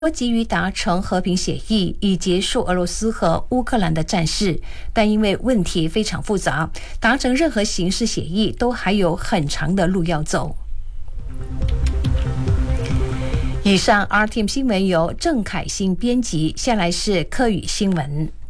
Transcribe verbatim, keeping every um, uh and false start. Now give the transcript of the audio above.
我急于达成和平协议，以结束俄罗斯和乌克兰的战事，但因为问题非常复杂，达成任何形式协议都还有很长的路要走。以上 R T M 新闻由郑凯欣编辑，下来是客语新闻。